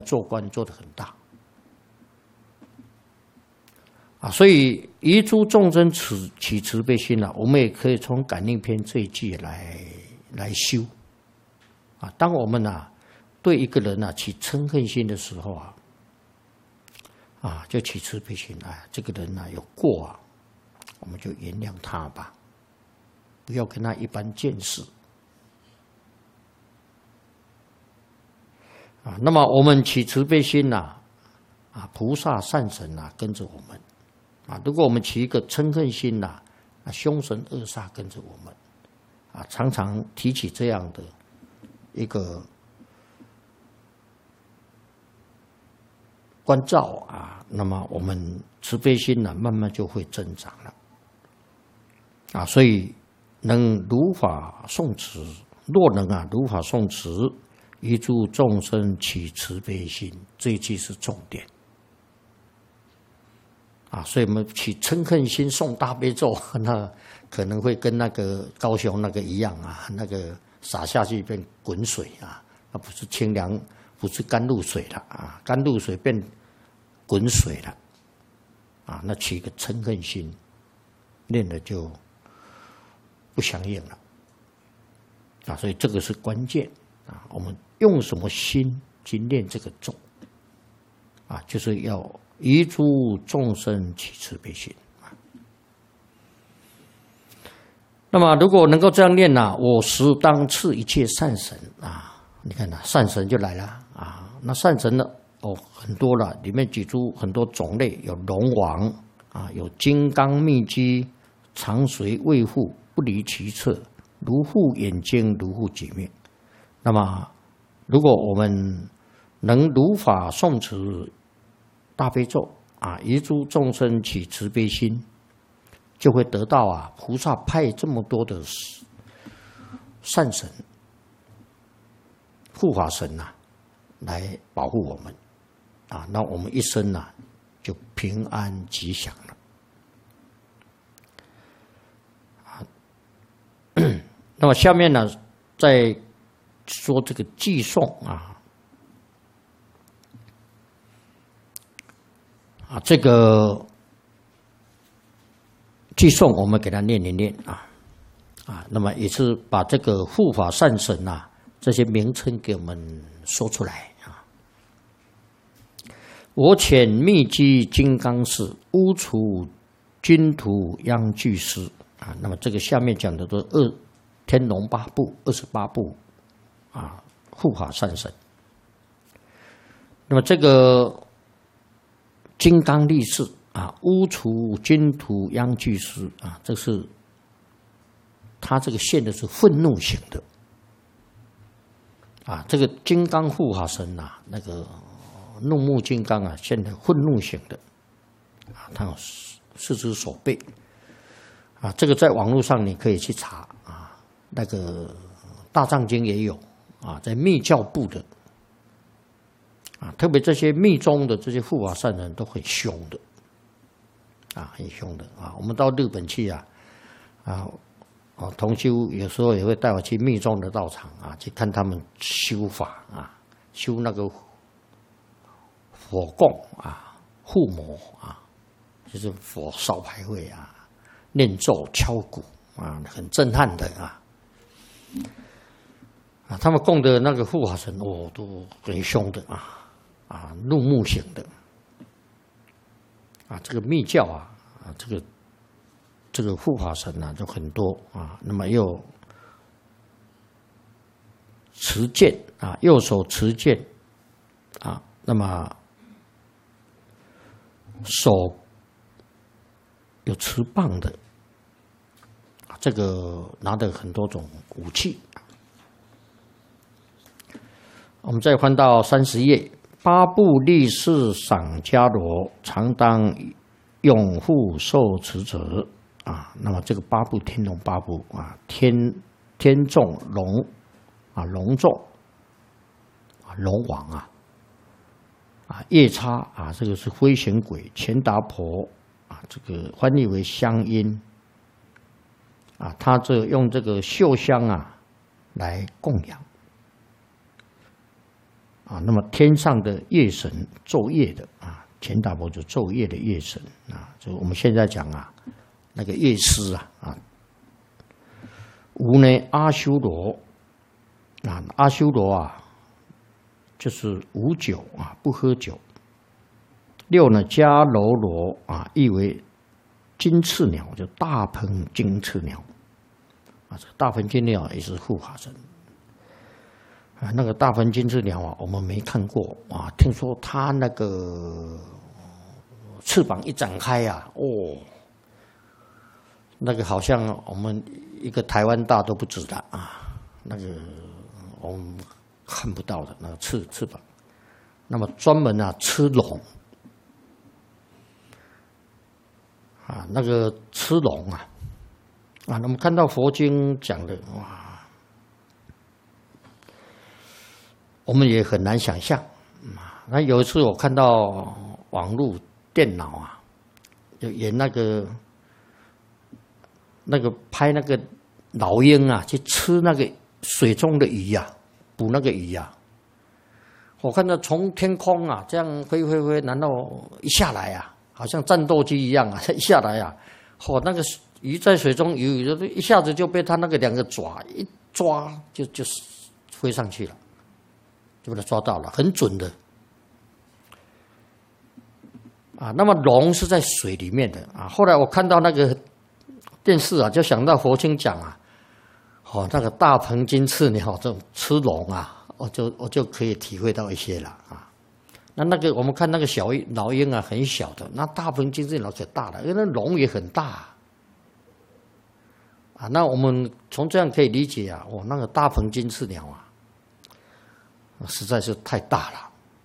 做官做得很大啊，所以遗诸众生起慈悲心啊，我们也可以从感应篇这一句来修啊。当我们对一个人起嗔恨心的时候就起慈悲心啊，这个人有过我们就原谅他吧，不要跟他一般见识啊。那么我们起慈悲心菩萨善神跟着我们啊。如果我们起一个嗔恨心凶神恶煞跟着我们常常提起这样的一个关照那么我们慈悲心慢慢就会增长了所以能如法诵持，若能如法诵持，遗诸众生起慈悲心，这一句是重点所以我们起嗔恨心诵大悲咒，那可能会跟那个高雄那个一样那个洒下去变滚水那不是清凉，不是甘露水了甘露水变滚水了那起一个嗔恨心，念了就不相应了所以这个是关键我们用什么心去念这个咒就是要遗诸众生起慈悲心那么如果能够这样念我时当赐一切善神你看善神就来了那善神呢很多了，里面举出很多种类，有龙王有金刚密机，常随卫护，不离其侧，如护眼睛，如护己命。那么，如果我们能如法诵持大悲咒遗诸众生起慈悲心，就会得到菩萨派这么多的善神、护法神来保护我们那我们一生就平安吉祥了那么下面呢，再说这个偈颂这个偈颂我们给他念一念那么也是把这个护法善神这些名称给我们说出来我遣密机金刚士，乌除军徒殃具师那么这个下面讲的都是天龙八部28部护法善神。那么这个金刚力士乌除军徒殃具师这是他这个现的是愤怒型的这个金刚护法神那个怒目金刚现在愤怒型的他有4只手背这个在网络上你可以去查那个大藏经也有在密教部的特别这些密宗的这些护法善人都很凶的很凶的我们到日本去同修有时候也会带我去密宗的道场去看他们修法修那个火供护摩就是佛烧牌位念咒敲鼓很震撼的他们供的那个护法神都很凶的怒目型的这个密教这个护法神就很多那么又持剑右手持剑那么手有持棒的这个拿的很多种武器我们再翻到30页，八部力士赏伽罗，常当拥护受持者那么这个八部天龙八部天众龙龙众龙王夜叉这个是飞行鬼，钱达婆这个翻译为香音他这用这个麝香来供养啊。那么天上的夜神昼夜的啊，钱达婆就昼夜的夜神啊，就我们现在讲啊，那个夜师啊。五呢阿修罗啊，阿修罗啊，就是无酒啊，不喝酒。六呢迦楼罗啊，意为金翅鸟，就大鹏金翅鸟啊。这大鹏金翅鸟也是护法神啊。那个大鹏金翅鸟啊，我们没看过啊，听说它那个翅膀一展开啊，哦。那个好像我们一个台湾大都不止的啊，那个我们看不到的那个翅膀，那么专门啊吃龙啊，那个吃龙啊，那么看到佛经讲的哇，我们也很难想象啊。那有一次我看到网络电脑啊，就演那个拍那个老鹰啊，去吃那个水中的鱼啊，捕那个鱼啊。我看到从天空啊这样飞，然后一下来啊，好像战斗机一样啊，一下来啊，那个鱼在水中游，一下子就被它那个两个爪一抓，就飞上去了，就被它抓到了，很准的。啊，那么龙是在水里面的啊。后来我看到那个电视啊，就想到佛经讲啊，那个大鹏金翅鸟这种吃龙啊，我就可以体会到一些了啊。那个我们看那个老鹰啊，很小的，那大鹏金翅鸟可大了，因为那龙也很大啊。那我们从这样可以理解啊，那个大鹏金翅鸟啊，实在是太大了。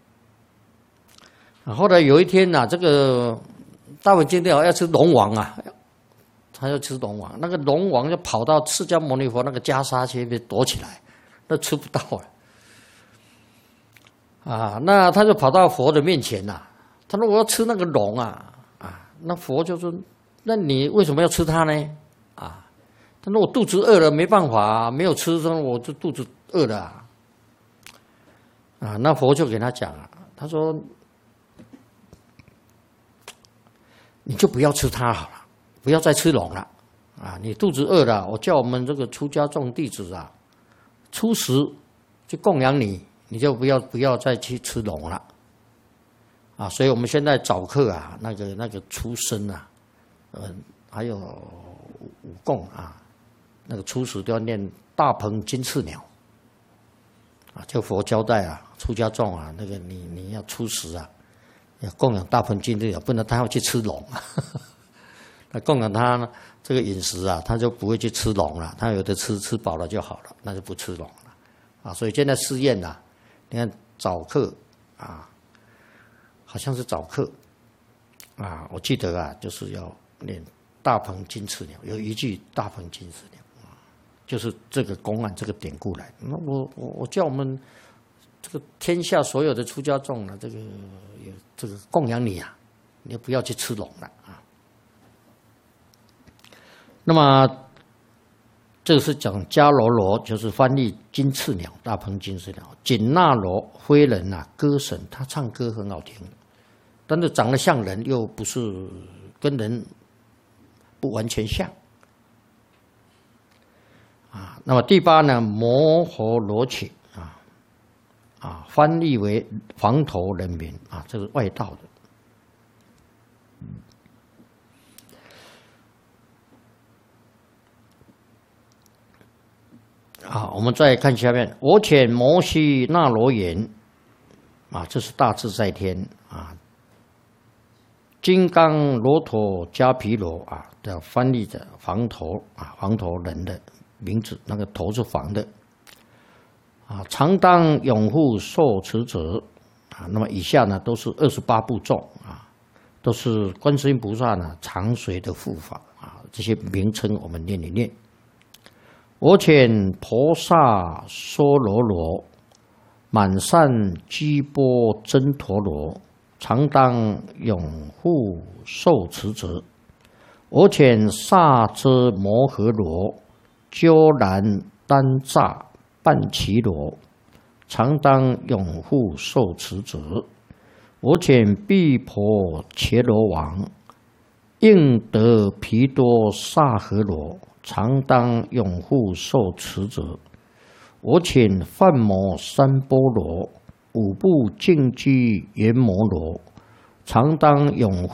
后来有一天呐，这个大鹏金翅鸟要吃龙王啊。他要吃龙王，那个龙王就跑到释迦牟尼佛那个袈裟前面躲起来，那吃不到了。啊，那他就跑到佛的面前呐，他说我要吃那个龙啊，那佛就说，那你为什么要吃它呢？啊，他说我肚子饿了，没办法，没有吃，说我就肚子饿了啊。那佛就给他讲啊，他说你就不要吃它好了。不要再吃龙了，啊！你肚子饿了，我叫我们这个出家众弟子啊，初时去供养你，你就不要再去吃龙了，啊！所以我们现在早课啊，那个出生啊，还有五供啊，那个初时都要念大鹏金翅鸟，啊，就佛交代啊，出家众啊，那个你要初时啊，要供养大鹏金翅鸟，不然他要去吃龙啊。那供养他这个饮食啊，他就不会去吃龙了。他有的吃饱了就好了，那就不吃龙了啊。所以现在试验啊，你看早课啊，好像是早课啊，我记得啊，就是要念大鹏金翅鸟，有一句大鹏金翅鸟啊，就是这个公案这个典故来。那我叫我们这个天下所有的出家众啊，这个供养你啊，你不要去吃龙了啊。那么这个是讲迦楼罗，就是翻译金翅鸟，大鹏金翅鸟。紧那罗非人啊，歌神，他唱歌很好听，但是长得像人，又不是跟人不完全像啊。那么第八呢，摩诃罗伽翻译为房头人民啊，这是外道的。我们再看下面，我遣摩悉那罗延啊，这是大自在天啊，金刚罗陀迦毗罗啊的翻译的房头啊，房头人的名字，那个头是房的啊，常当拥护受持者啊。那么以下呢都是28部众啊，都是观世音菩萨呢常随的护法啊，这些名称我们念一念。我遣菩萨娑罗罗，满善居波真陀罗，常当拥护受持者。我遣萨遮摩诃罗，鸠然丹吒半耆罗， 常当拥护受持者。我遣毗婆伽罗王，应得毗多沙和罗，常当拥护受持者。我遣梵摩三波罗，五部净居阎摩罗，常当拥护